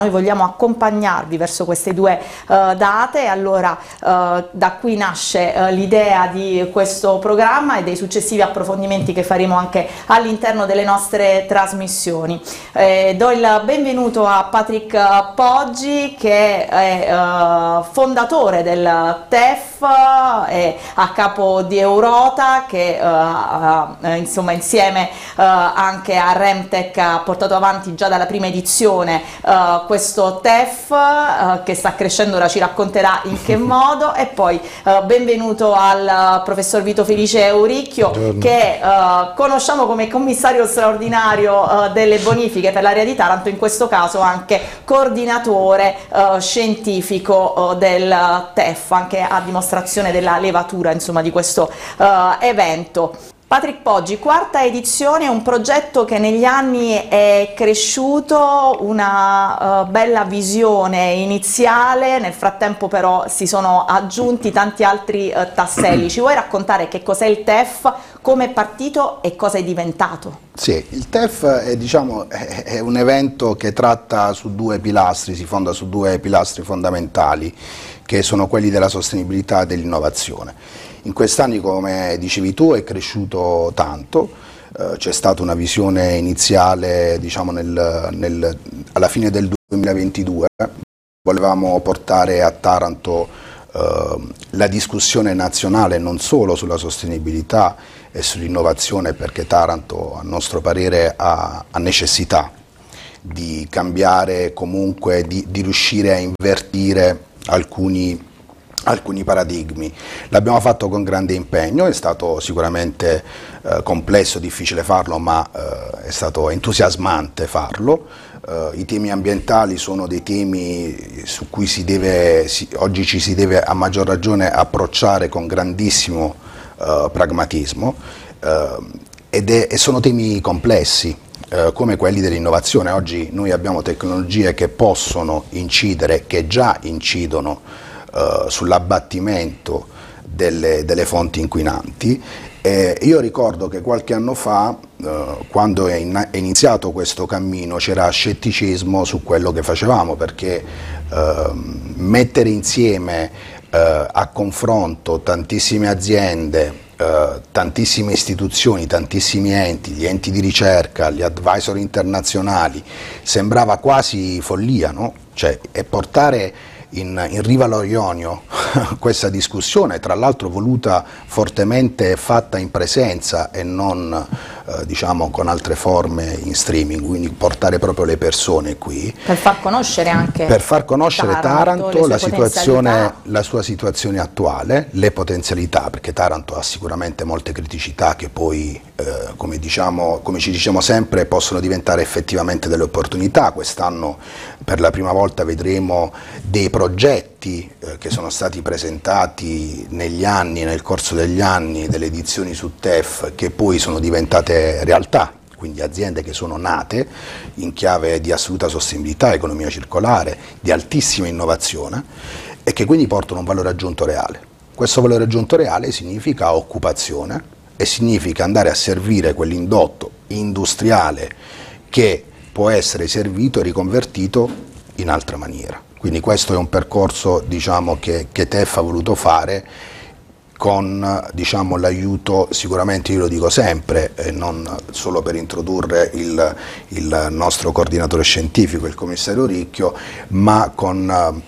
Noi vogliamo accompagnarvi verso queste due date, allora da qui nasce l'idea di questo programma e dei successivi approfondimenti che faremo anche all'interno delle nostre trasmissioni. Do il benvenuto a Patrick Poggi, che è fondatore del TEF, è a capo di Eurota, che insomma insieme anche a Remtech ha portato avanti già dalla prima edizione questo TEF che sta crescendo, ora ci racconterà in che modo. E poi benvenuto al professor Vito Felice Euricchio, che conosciamo come commissario straordinario delle bonifiche per l'area di Taranto, in questo caso anche coordinatore scientifico del TEF, anche a dimostrazione della levatura insomma di questo evento. Patrick Poggi, quarta edizione, un progetto che negli anni è cresciuto, una bella visione iniziale, nel frattempo però si sono aggiunti tanti altri tasselli. Ci vuoi raccontare che cos'è il TEF, come è partito e cosa è diventato? Sì, il TEF è un evento che tratta su due pilastri, si fonda su due pilastri fondamentali, che sono quelli della sostenibilità e dell'innovazione. In quest'anni, come dicevi tu, è cresciuto tanto, c'è stata una visione iniziale alla fine del 2022, volevamo portare a Taranto la discussione nazionale non solo sulla sostenibilità e sull'innovazione, perché Taranto a nostro parere ha necessità di cambiare, comunque di riuscire a invertire alcuni paradigmi. L'abbiamo fatto con grande impegno, è stato sicuramente complesso, difficile farlo, ma è stato entusiasmante farlo. I temi ambientali sono dei temi su cui oggi ci si deve a maggior ragione approcciare con grandissimo pragmatismo e sono temi complessi, come quelli dell'innovazione. Oggi noi abbiamo tecnologie che possono incidere, che già incidono sull'abbattimento delle fonti inquinanti. Io ricordo che qualche anno fa, quando è iniziato questo cammino, c'era scetticismo su quello che facevamo, perché mettere insieme a confronto tantissime aziende, tantissime istituzioni, tantissimi enti, gli enti di ricerca, gli advisor internazionali, sembrava quasi follia, no? Cioè, e portare in riva allo Ionio questa discussione, tra l'altro voluta fortemente, fatta in presenza e non con altre forme in streaming, quindi portare proprio le persone qui per far conoscere anche Taranto, la sua situazione attuale, le potenzialità, perché Taranto ha sicuramente molte criticità che poi come ci diciamo sempre, possono diventare effettivamente delle opportunità. Quest'anno per la prima volta vedremo dei progetti che sono stati presentati nel corso degli anni, delle edizioni su TEF, che poi sono diventate realtà, quindi aziende che sono nate in chiave di assoluta sostenibilità, economia circolare, di altissima innovazione, e che quindi portano un valore aggiunto reale. Questo valore aggiunto reale significa occupazione e significa andare a servire quell'indotto industriale che può essere servito e riconvertito in altra maniera. Quindi questo è un percorso che TEF ha voluto fare con l'aiuto, sicuramente, io lo dico sempre, non solo per introdurre il nostro coordinatore scientifico, il commissario Ricchio, ma con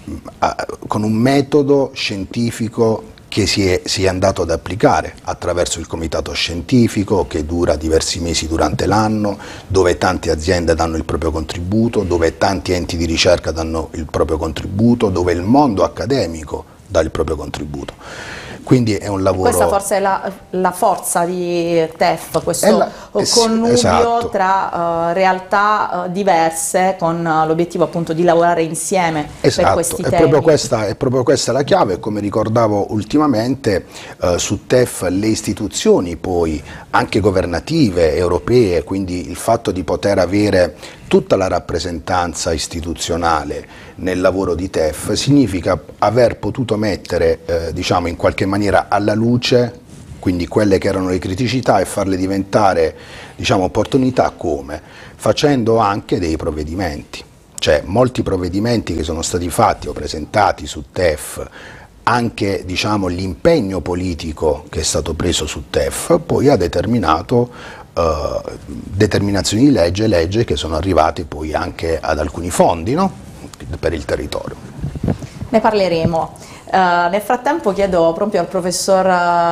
un metodo scientifico che si è andato ad applicare attraverso il comitato scientifico, che dura diversi mesi durante l'anno, dove tante aziende danno il proprio contributo, dove tanti enti di ricerca danno il proprio contributo, dove il mondo accademico dà il proprio contributo. Quindi è un lavoro... Questa forse è la forza di TEF, questo connubio, esatto, tra realtà diverse, con l'obiettivo appunto di lavorare insieme, esatto, per questi temi. È proprio questa la chiave. Come ricordavo ultimamente, su TEF le istituzioni poi anche governative, europee, quindi il fatto di poter avere tutta la rappresentanza istituzionale nel lavoro di TEF significa aver potuto mettere in qualche maniera alla luce quindi quelle che erano le criticità, e farle diventare opportunità, come? Facendo anche dei provvedimenti. cioè molti provvedimenti che sono stati fatti o presentati su TEF, anche diciamo, l'impegno politico che è stato preso su TEF poi ha determinato determinazioni di legge che sono arrivate poi anche ad alcuni fondi, no? Per il territorio. Ne parleremo. Nel frattempo chiedo proprio al professor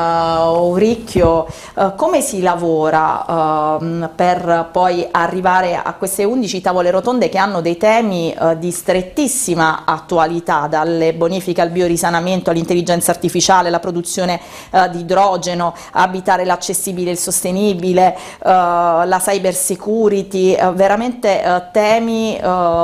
Auricchio come si lavora per poi arrivare a queste 11 tavole rotonde che hanno dei temi di strettissima attualità, dalle bonifiche al biorisanamento, all'intelligenza artificiale, la produzione di idrogeno, abitare l'accessibile e il sostenibile, la cyber security, veramente temi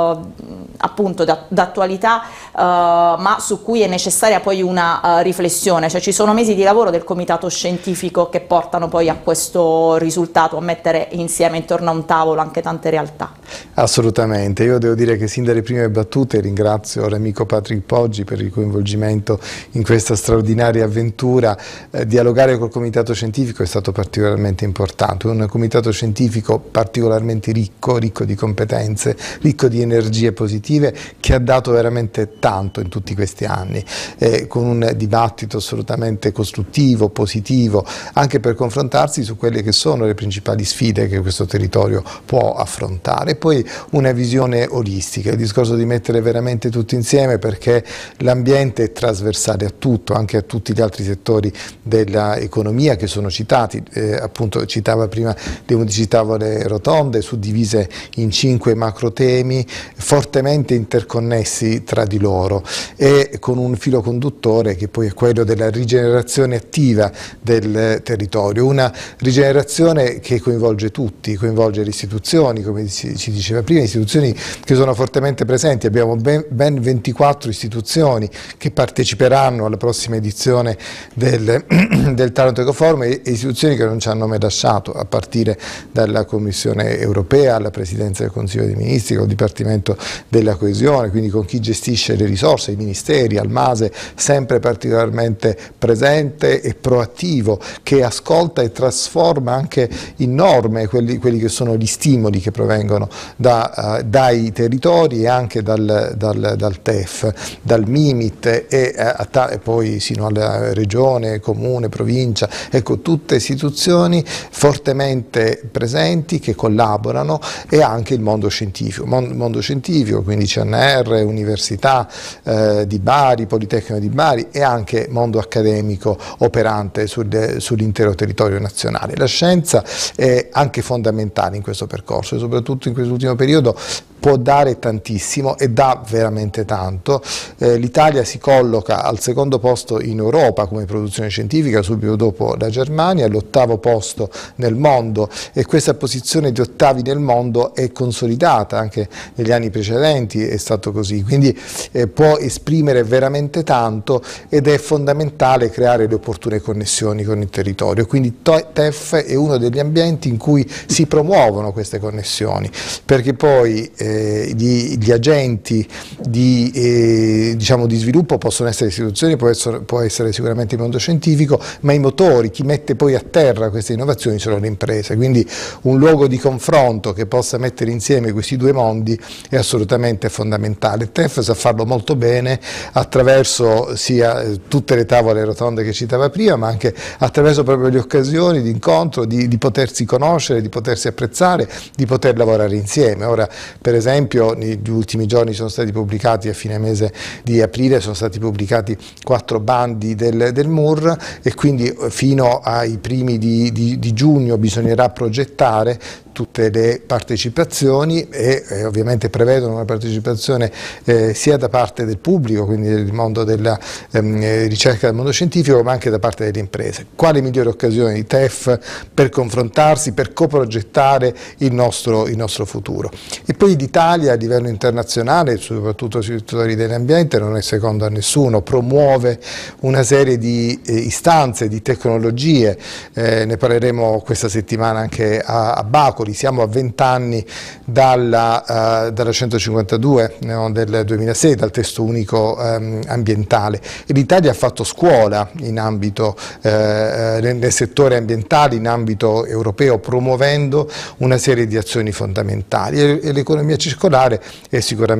appunto d'attualità, ma su cui è necessaria poi una riflessione, cioè ci sono mesi di lavoro del comitato scientifico che portano poi a questo risultato, a mettere insieme intorno a un tavolo anche tante realtà. Assolutamente, io devo dire che sin dalle prime battute ringrazio l'amico Patrick Poggi per il coinvolgimento in questa straordinaria avventura. Dialogare col comitato scientifico è stato particolarmente importante, un comitato scientifico particolarmente ricco di competenze, ricco di energie positive, che ha dato veramente tanto in tutti questi anni, con un dibattito assolutamente costruttivo, positivo, anche per confrontarsi su quelle che sono le principali sfide che questo territorio può affrontare. E poi una visione olistica, il discorso di mettere veramente tutto insieme, perché l'ambiente è trasversale a tutto, anche a tutti gli altri settori dell'economia che sono citati, appunto citava prima le 11 tavole rotonde suddivise in 5 macro temi fortemente interconnessi tra di loro e con un filo conduttore che poi è quello della rigenerazione attiva del territorio, una rigenerazione che coinvolge tutti, coinvolge le istituzioni, come ci diceva prima, istituzioni che sono fortemente presenti. Abbiamo ben 24 istituzioni che parteciperanno alla prossima edizione del Taranto Ecoforum, e istituzioni che non ci hanno mai lasciato, a partire dalla Commissione Europea alla Presidenza del Consiglio dei Ministri, col Dipartimento della Coesione, quindi con chi gestisce le risorse, i ministeri, al MASE, sempre particolarmente presente e proattivo, che ascolta e trasforma anche in norme quelli che sono gli stimoli che provengono dai territori e anche dal TEF, dal MIMIT e poi sino alla regione, comune, provincia, ecco, tutte istituzioni fortemente presenti che collaborano, e anche il mondo scientifico, quindi CNR, Università di Bari, Politecnico di Bari, e anche mondo accademico operante sull'intero territorio nazionale. La scienza è anche fondamentale in questo percorso e soprattutto in quest'ultimo periodo può dare tantissimo e dà veramente tanto. L'Italia si colloca al secondo posto in Europa come produzione scientifica, subito dopo la Germania, all'8° posto nel mondo, e questa posizione di ottavi nel mondo è consolidata, anche negli anni precedenti è stato così, quindi può esprimere veramente tanto, ed è fondamentale creare le opportune connessioni con il territorio. Quindi TEF è uno degli ambienti in cui si promuovono queste connessioni, perché poi gli agenti diciamo, di sviluppo possono essere istituzioni, può essere sicuramente il mondo scientifico, ma i motori, chi mette poi a terra queste innovazioni sono le imprese, quindi un luogo di confronto che possa mettere insieme questi due mondi è assolutamente fondamentale. Il TEF sa farlo molto bene attraverso sia tutte le tavole rotonde che citava prima, ma anche attraverso proprio le occasioni di incontro, di potersi conoscere, di potersi apprezzare, di poter lavorare insieme. Ora, per esempio, negli ultimi giorni sono stati pubblicati, a fine mese di aprile, sono stati pubblicati 4 bandi del MUR, e quindi fino ai primi di giugno bisognerà progettare tutte le partecipazioni, e ovviamente prevedono una partecipazione sia da parte del pubblico, quindi del mondo della ricerca, del mondo scientifico, ma anche da parte delle imprese. Quale migliore occasione di TEF per confrontarsi, per coprogettare il nostro futuro? E poi l'Italia a livello internazionale, soprattutto sui settori dell'ambiente, non è secondo a nessuno, promuove una serie di istanze, di tecnologie, ne parleremo questa settimana anche a Bacoli. Siamo a 20 anni dalla 152 del 2006, dal testo unico ambientale, e l'Italia ha fatto scuola in ambito, nel settore ambientale in ambito europeo, promuovendo una serie di azioni fondamentali, e l'economia circolare è sicuramente